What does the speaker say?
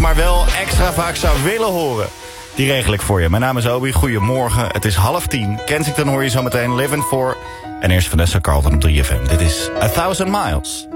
maar wel extra vaak zou willen horen. Die regel ik voor je. Mijn naam is Obi, goedemorgen. Het is 9:30. Kensington hoor je zo meteen, Living For. En eerst Vanessa Carlton op 3FM. Dit is 1000 Miles.